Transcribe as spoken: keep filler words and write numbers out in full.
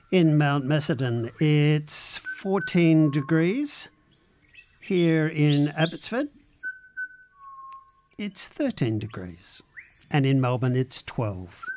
In Mount Macedon, it's fourteen degrees. Here in Abbotsford, it's thirteen degrees. And in Melbourne, it's twelve.